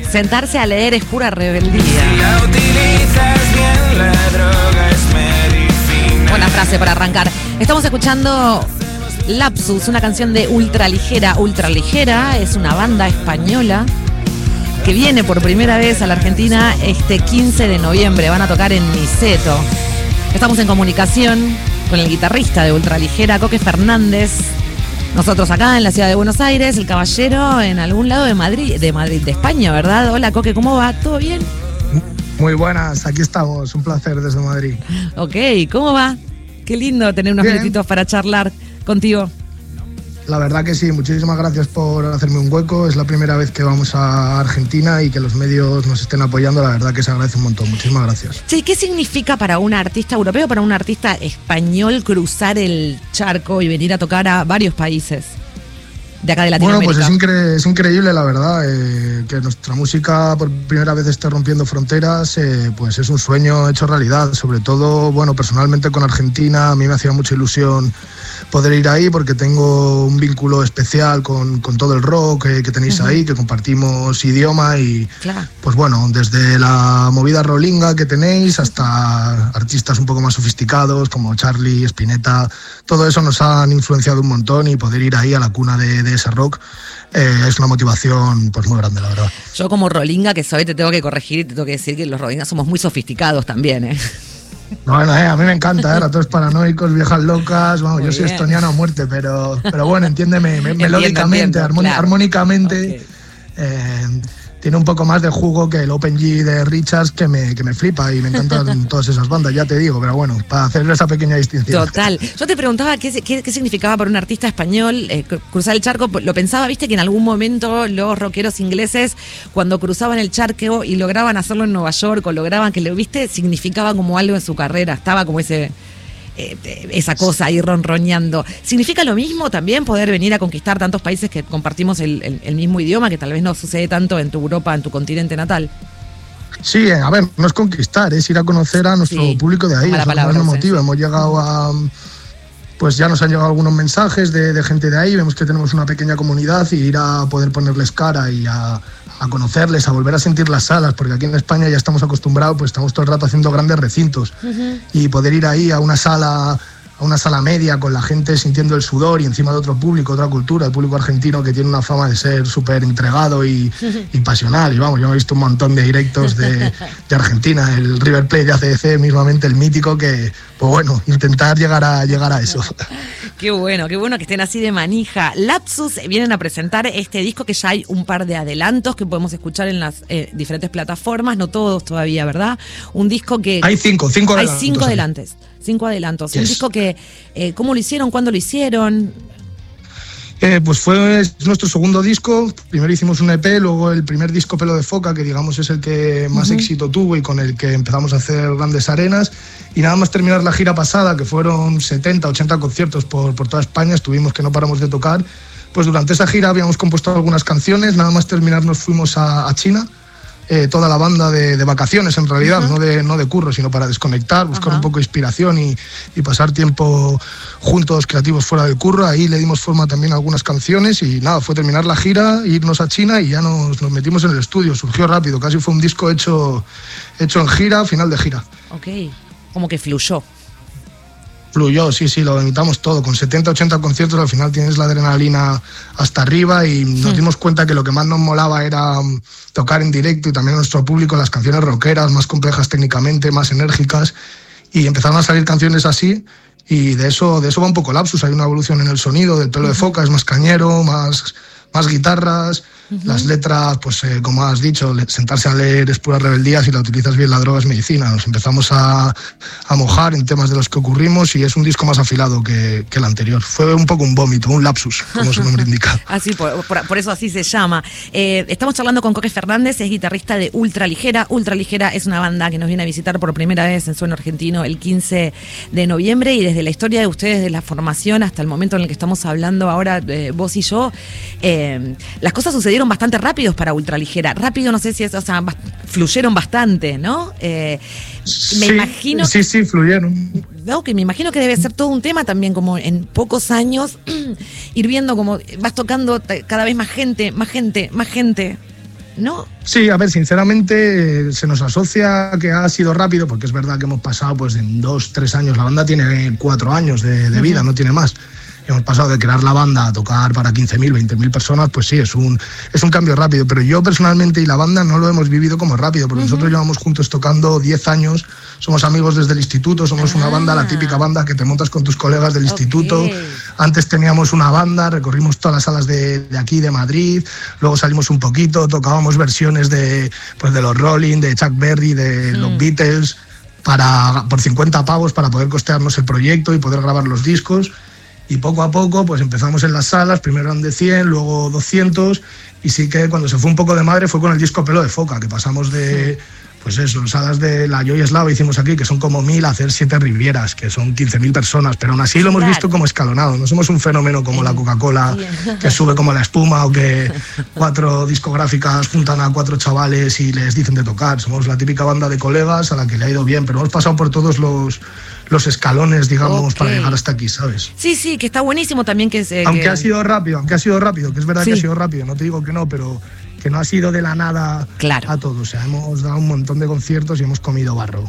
Sentarse a leer es pura rebeldía. Si la utilizas bien, la droga es medicina. Buena frase para arrancar. Estamos escuchando Lapsus, una canción de Ultraligera. Ultraligera es una banda española que viene por primera vez a la Argentina este 15 de noviembre. Van a tocar en Niceto. Estamos en comunicación con el guitarrista de Ultraligera, Coque Fernández. Nosotros acá en la ciudad de Buenos Aires, el caballero en algún lado de Madrid, de España, ¿verdad? Hola, Coque, ¿cómo va? ¿Todo bien? Muy buenas, aquí estamos, un placer desde Madrid. Ok, ¿cómo va? Qué lindo tener unos minutitos para charlar contigo. La verdad que sí, muchísimas gracias por hacerme un hueco. Es la primera vez que vamos a Argentina y que los medios nos estén apoyando. La verdad que se agradece un montón. Muchísimas gracias. Sí, ¿qué significa para un artista europeo, para un artista español cruzar el charco y venir a tocar a varios países de acá de Latinoamérica? Bueno, pues es increíble, la verdad, que nuestra música por primera vez esté rompiendo fronteras, pues es un sueño hecho realidad. Sobre todo, bueno, personalmente con Argentina, a mí me hacía mucha ilusión poder ir ahí porque tengo un vínculo especial con todo el rock que tenéis ahí, que compartimos idioma y claro. Pues bueno, desde la movida rolinga que tenéis hasta artistas un poco más sofisticados como Charlie, Spinetta, todo eso nos han influenciado un montón y poder ir ahí a la cuna de ese rock es una motivación pues muy grande, la verdad. Yo como rolinga que soy te tengo que corregir y te tengo que decir que los rolingas somos muy sofisticados también, ¿eh? Bueno, a mí me encanta, ratos paranoicos, viejas locas, vamos, yo soy estoniano a muerte, pero bueno, entiéndeme, melódicamente, claro. armónicamente, okay. Tiene un poco más de jugo que el Open G de Richards que me flipa y me encantan todas esas bandas, ya te digo, pero bueno, para hacer esa pequeña distinción. Total. Yo te preguntaba qué significaba para un artista español cruzar el charco. Lo pensaba, viste, que en algún momento los rockeros ingleses, cuando cruzaban el charco y lograban hacerlo en Nueva York o lograban que lo viste, significaba como algo en su carrera. Estaba como esa cosa ahí ronroñando. ¿Significa lo mismo también poder venir a conquistar tantos países que compartimos el mismo idioma, que tal vez no sucede tanto en tu Europa, en tu continente natal? Sí, a ver, no es conquistar, es ir a conocer a nuestro público de ahí. Eso es lo motivo. Hemos llegado a... Pues ya nos han llegado algunos mensajes de gente de ahí, vemos que tenemos una pequeña comunidad y ir a poder ponerles cara y a conocerles, a volver a sentir las salas, porque aquí en España ya estamos acostumbrados, pues estamos todo el rato haciendo grandes recintos y poder ir ahí a una sala media con la gente sintiendo el sudor y encima de otro público, otra cultura, el público argentino que tiene una fama de ser súper entregado y pasional. Y vamos, yo he visto un montón de directos de Argentina, el River Plate de ACDC, mismamente el mítico, que pues bueno, intentar llegar a eso. Qué bueno que estén así de manija. Lapsus vienen a presentar este disco que ya hay un par de adelantos que podemos escuchar en las diferentes plataformas, no todos todavía, ¿verdad? Un disco que... Hay cinco adelantos. Hay cinco adelantos. Yes. Un disco que, ¿cómo lo hicieron? ¿Cuándo lo hicieron? Pues fue nuestro segundo disco. Primero hicimos un EP, luego el primer disco Pelo de Foca, que digamos es el que más éxito tuvo y con el que empezamos a hacer grandes arenas. Y nada más terminar la gira pasada, que fueron 70, 80 conciertos por toda España, estuvimos que no paramos de tocar. Pues durante esa gira habíamos compuesto algunas canciones, nada más terminar nos fuimos a China. Toda la banda de vacaciones en realidad, no de curro, sino para desconectar, buscar un poco de inspiración y pasar tiempo juntos, creativos fuera del curro. Ahí le dimos forma también a algunas canciones y nada, fue terminar la gira, irnos a China y ya nos metimos en el estudio. Surgió rápido, casi fue un disco hecho en gira, final de gira. Ok, como que fluyó. Fluyó, sí, lo imitamos todo. Con 70, 80 conciertos al final tienes la adrenalina hasta arriba y nos dimos cuenta que lo que más nos molaba era tocar en directo y también a nuestro público las canciones rockeras, más complejas técnicamente, más enérgicas, y empezaron a salir canciones así y de eso va un poco Lapsus. Hay una evolución en el sonido del Pelo de Foca, es más cañero, más guitarras. Las letras, pues como has dicho, sentarse a leer es pura rebeldía, si la utilizas bien la droga es medicina. Nos empezamos a mojar en temas de los que ocurrimos y es un disco más afilado que el anterior. Fue un poco un vómito, un lapsus, como su nombre indica. Así, por eso así se llama. Estamos charlando con Coque Fernández, es guitarrista de Ultraligera. Ultraligera es una banda que nos viene a visitar por primera vez en Sueno Argentino el 15 de noviembre y desde la historia de ustedes, de la formación hasta el momento en el que estamos hablando ahora, vos y yo, las cosas sucedieron bastante rápidos para Ultraligera. Rápido, no sé si es, o sea, fluyeron bastante, ¿no? Me imagino... Sí, fluyeron. No, que me imagino que debe ser todo un tema también, como en pocos años, ir viendo como vas tocando cada vez más gente, ¿no? Sí, a ver, sinceramente se nos asocia que ha sido rápido, porque es verdad que hemos pasado pues en 2-3 años, la banda tiene 4 años de vida, no tiene más. Hemos pasado de crear la banda a tocar para 15.000, 20.000 personas, pues sí, es un cambio rápido. Pero yo personalmente y la banda no lo hemos vivido como rápido, porque nosotros llevamos juntos tocando 10 años, somos amigos desde el instituto, somos una banda, la típica banda que te montas con tus colegas del instituto. Antes teníamos una banda, recorrimos todas las salas de aquí, de Madrid, luego salimos un poquito, tocábamos versiones de los Rolling, de Chuck Berry, de los Beatles, por 50 pavos para poder costearnos el proyecto y poder grabar los discos. Y poco a poco pues empezamos en las salas, primero eran de 100, luego 200, y sí que cuando se fue un poco de madre fue con el disco Pelo de Foca, que pasamos de, pues eso, salas de la Joy Slava hicimos aquí, que son como 1.000, a hacer 7 Rivieras, que son 15.000 personas, pero aún así lo hemos visto como escalonado, no somos un fenómeno como la Coca-Cola, que sube como la espuma, o que 4 discográficas juntan a 4 chavales y les dicen de tocar. Somos la típica banda de colegas a la que le ha ido bien, pero hemos pasado por todos los escalones, digamos, para llegar hasta aquí, ¿sabes? Sí, que está buenísimo también que se... Aunque ha sido rápido, que es verdad que ha sido rápido, no te digo que no, pero que no ha sido de la nada a todo. O sea, hemos dado un montón de conciertos y hemos comido barro.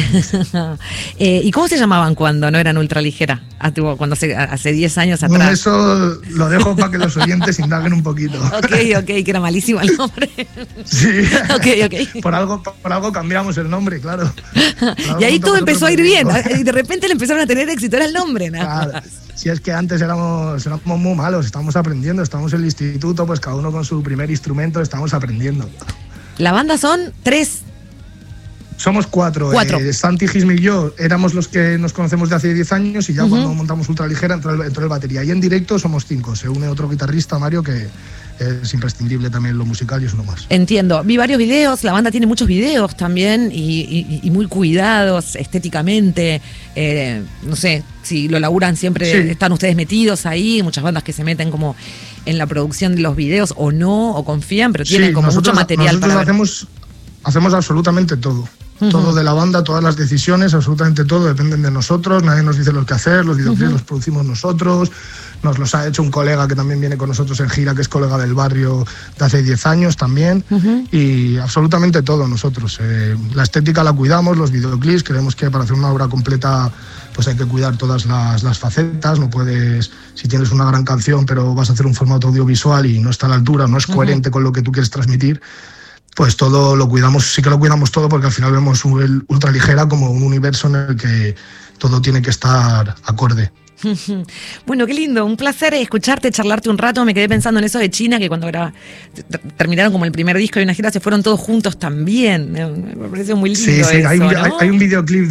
¿Y cómo se llamaban cuando no eran Ultraligera? Cuando hace 10 años atrás. Eso lo dejo para que los oyentes indaguen un poquito. Ok, que era malísimo el nombre. Sí. Ok. Por algo cambiamos el nombre, claro. Y ahí todo empezó a ir bien. Y de repente le empezaron a tener éxito, era el nombre, nada más. Si es que antes éramos muy malos, estábamos aprendiendo, estábamos en el instituto, pues cada uno con su primer instrumento, estamos aprendiendo. La banda son 3. Somos 4. Santi, Gismi y yo éramos los que nos conocemos de hace 10 años y ya cuando montamos Ultraligera entró el batería. Y en directo somos 5. Se une otro guitarrista, Mario, que es imprescindible también en lo musical y es uno más. Entiendo. Vi varios videos, la banda tiene muchos videos también y muy cuidados estéticamente. No sé si lo laburan siempre, están ustedes metidos ahí, muchas bandas que se meten como en la producción de los videos o no, o confían, pero tienen como mucho material para ver. Hacemos absolutamente todo. Todo de la banda, todas las decisiones, absolutamente todo dependen de nosotros, nadie nos dice lo que hacer, los videoclips los producimos nosotros, nos los ha hecho un colega que también viene con nosotros en gira, que es colega del barrio de hace 10 años también, y absolutamente todo nosotros. La estética la cuidamos, los videoclips, creemos que para hacer una obra completa pues hay que cuidar todas las facetas, no puedes, si tienes una gran canción pero vas a hacer un formato audiovisual y no está a la altura, no es coherente con lo que tú quieres transmitir, pues todo lo cuidamos, sí que lo cuidamos todo, porque al final vemos el Ultraligera como un universo en el que todo tiene que estar acorde. Bueno, qué lindo, un placer escucharte, charlarte un rato. Me quedé pensando en eso de China, que cuando terminaron como el primer disco y una gira se fueron todos juntos también. Me pareció muy lindo. Sí, eso, hay un videoclip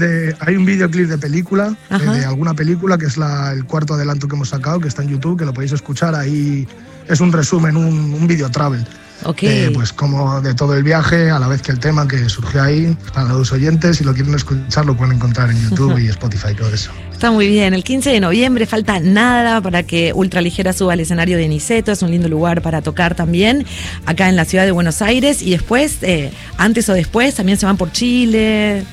de película, de alguna película, que es el cuarto adelanto que hemos sacado, que está en YouTube, que lo podéis escuchar. Ahí es un resumen, un video travel. Pues como de todo el viaje, a la vez que el tema que surgió ahí, para los oyentes, si lo quieren escuchar lo pueden encontrar en YouTube y Spotify, todo eso. Está muy bien, el 15 de noviembre falta nada para que Ultraligera suba al escenario de Niceto, es un lindo lugar para tocar también, acá en la ciudad de Buenos Aires, y después, antes o después, también se van por Chile.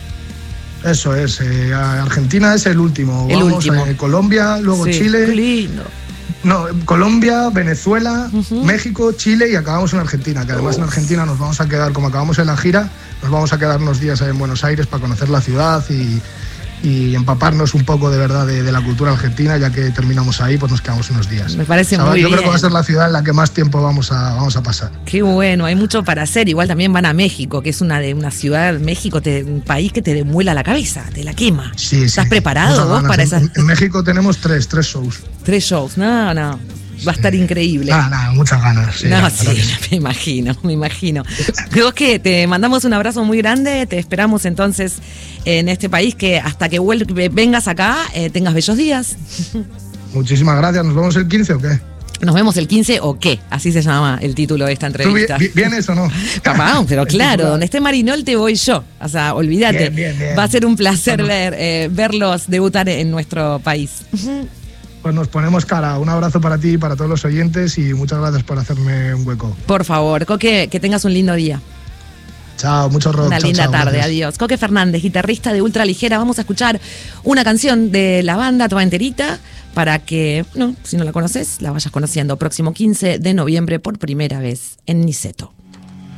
Eso es, Argentina es el último, vamos a Colombia, luego Chile. Qué lindo. No, Colombia, Venezuela, México, Chile y acabamos en Argentina, que además en Argentina nos vamos a quedar, como acabamos en la gira, nos vamos a quedar unos días ahí en Buenos Aires para conocer la ciudad y empaparnos un poco de verdad de la cultura argentina, ya que terminamos ahí, pues nos quedamos unos días. Me parece muy bien. Yo creo que va a ser la ciudad en la que más tiempo vamos a pasar. Qué bueno, hay mucho para hacer. Igual también van a México, que es una ciudad, México, un país que te demuela la cabeza, te la quema. Sí, ¿Estás preparado vos para esas? En México tenemos tres shows. 3 shows, no. Va a estar increíble. Muchas ganas. Sí, me imagino. Creo que te mandamos un abrazo muy grande, te esperamos entonces en este país, que hasta que vengas acá tengas bellos días. Muchísimas gracias, ¿nos vemos el 15 o qué? ¿Nos vemos el 15 o qué? Así se llama el título de esta entrevista. ¿Tú vienes o no? Papá, pero claro, donde esté Marinol te voy yo. O sea, olvídate. Bien. Va a ser un placer verlos debutar en nuestro país. Pues nos ponemos cara. Un abrazo para ti y para todos los oyentes y muchas gracias por hacerme un hueco. Por favor, Coque, que tengas un lindo día. Chao, mucho rock. Una linda tarde, gracias. Adiós. Coque Fernández, guitarrista de Ultraligera. Vamos a escuchar una canción de la banda toda enterita para que, si no la conoces, la vayas conociendo. Próximo 15 de noviembre por primera vez en Niceto.